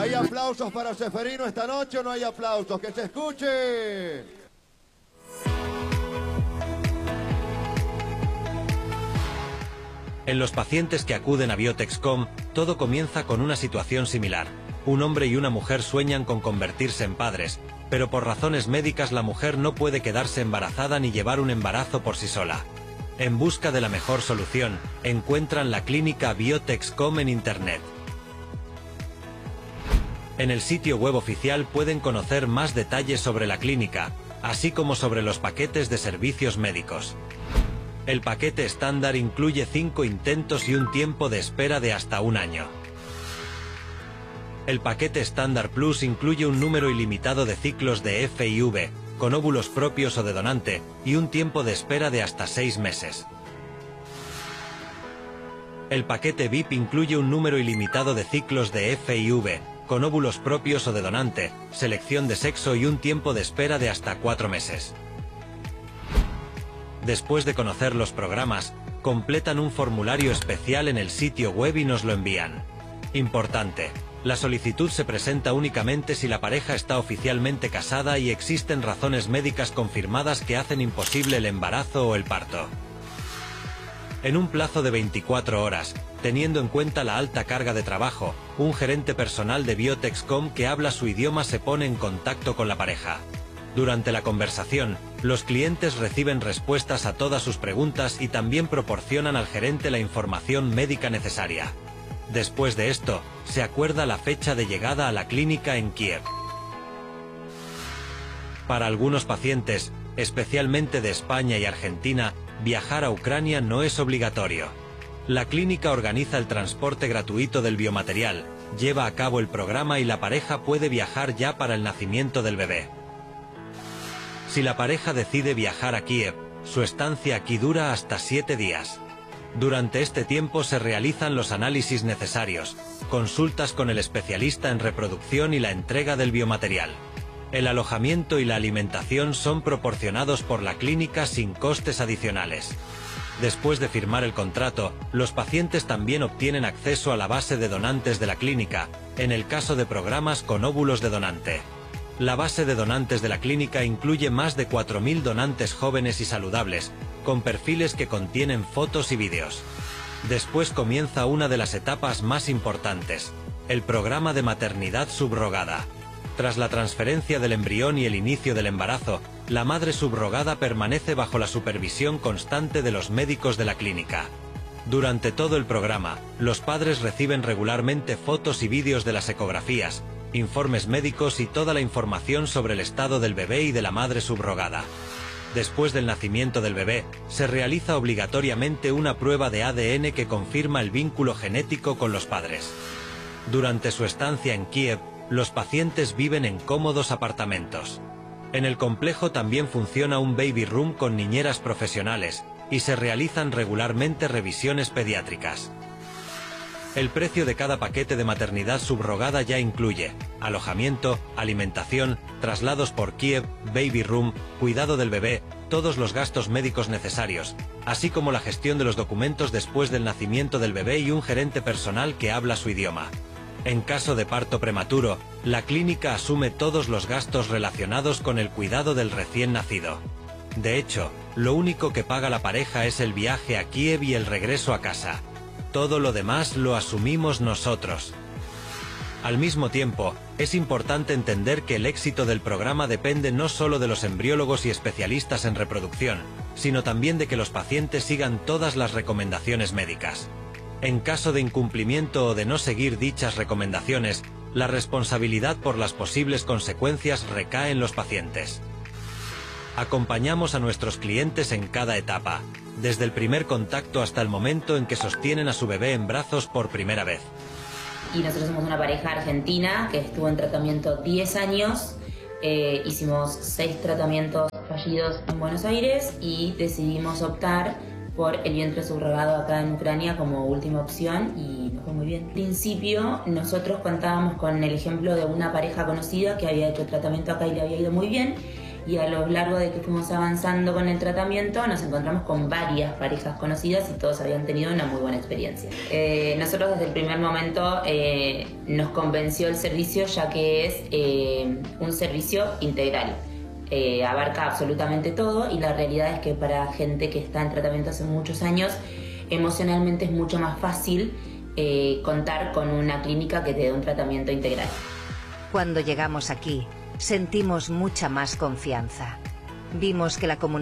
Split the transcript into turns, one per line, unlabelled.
¿Hay aplausos para Ceferino esta noche o no hay aplausos? ¡Que se escuche!
En los pacientes que acuden a Biotexcom, todo comienza con una situación similar. Un hombre y una mujer sueñan con convertirse en padres, pero por razones médicas la mujer no puede quedarse embarazada ni llevar un embarazo por sí sola. En busca de la mejor solución, encuentran la clínica Biotexcom en Internet. En el sitio web oficial pueden conocer más detalles sobre la clínica, así como sobre los paquetes de servicios médicos. El paquete estándar incluye 5 intentos y un tiempo de espera de hasta 1 año. El paquete estándar Plus incluye un número ilimitado de ciclos de FIV, con óvulos propios o de donante, y un tiempo de espera de hasta 6 meses. El paquete VIP incluye un número ilimitado de ciclos de FIV, con óvulos propios o de donante, selección de sexo y un tiempo de espera de hasta 4 meses. Después de conocer los programas, completan un formulario especial en el sitio web y nos lo envían. Importante: la solicitud se presenta únicamente si la pareja está oficialmente casada y existen razones médicas confirmadas que hacen imposible el embarazo o el parto. En un plazo de 24 horas, teniendo en cuenta la alta carga de trabajo, un gerente personal de Biotexcom que habla su idioma se pone en contacto con la pareja. Durante la conversación, los clientes reciben respuestas a todas sus preguntas y también proporcionan al gerente la información médica necesaria. Después de esto, se acuerda la fecha de llegada a la clínica en Kiev. Para algunos pacientes, especialmente de España y Argentina, viajar a Ucrania no es obligatorio. La clínica organiza el transporte gratuito del biomaterial, lleva a cabo el programa y la pareja puede viajar ya para el nacimiento del bebé. Si la pareja decide viajar a Kiev, su estancia aquí dura hasta 7 días. Durante este tiempo se realizan los análisis necesarios, consultas con el especialista en reproducción y la entrega del biomaterial. El alojamiento y la alimentación son proporcionados por la clínica sin costes adicionales. Después de firmar el contrato, los pacientes también obtienen acceso a la base de donantes de la clínica, en el caso de programas con óvulos de donante. La base de donantes de la clínica incluye más de 4.000 donantes jóvenes y saludables, con perfiles que contienen fotos y vídeos. Después comienza una de las etapas más importantes, el programa de maternidad subrogada. Tras la transferencia del embrión y el inicio del embarazo, la madre subrogada permanece bajo la supervisión constante de los médicos de la clínica. Durante todo el programa, los padres reciben regularmente fotos y vídeos de las ecografías, informes médicos y toda la información sobre el estado del bebé y de la madre subrogada. Después del nacimiento del bebé, se realiza obligatoriamente una prueba de ADN que confirma el vínculo genético con los padres. Durante su estancia en Kiev, los pacientes viven en cómodos apartamentos. En el complejo también funciona un baby room con niñeras profesionales, y se realizan regularmente revisiones pediátricas. El precio de cada paquete de maternidad subrogada ya incluye alojamiento, alimentación, traslados por Kiev, baby room, cuidado del bebé, todos los gastos médicos necesarios, así como la gestión de los documentos después del nacimiento del bebé y un gerente personal que habla su idioma. En caso de parto prematuro, la clínica asume todos los gastos relacionados con el cuidado del recién nacido. De hecho, lo único que paga la pareja es el viaje a Kiev y el regreso a casa. Todo lo demás lo asumimos nosotros. Al mismo tiempo, es importante entender que el éxito del programa depende no solo de los embriólogos y especialistas en reproducción, sino también de que los pacientes sigan todas las recomendaciones médicas. En caso de incumplimiento o de no seguir dichas recomendaciones, la responsabilidad por las posibles consecuencias recae en los pacientes. Acompañamos a nuestros clientes en cada etapa, desde el primer contacto hasta el momento en que sostienen a su bebé en brazos por primera vez.
Y nosotros somos una pareja argentina que estuvo en tratamiento 10 años, hicimos 6 tratamientos fallidos en Buenos Aires y decidimos optar por el vientre subrogado acá en Ucrania como última opción y nos fue muy bien. Al principio nosotros contábamos con el ejemplo de una pareja conocida que había hecho tratamiento acá y le había ido muy bien, y a lo largo de que fuimos avanzando con el tratamiento nos encontramos con varias parejas conocidas y todos habían tenido una muy buena experiencia. Nosotros desde el primer momento nos convenció el servicio, ya que es un servicio integral. Abarca absolutamente todo, y la realidad es que para gente que está en tratamiento hace muchos años, emocionalmente es mucho más fácil contar con una clínica que te dé un tratamiento integral.
Cuando llegamos aquí, sentimos mucha más confianza. Vimos que la comunidad